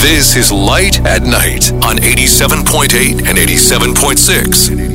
This is Light at Night on 87.8 and 87.6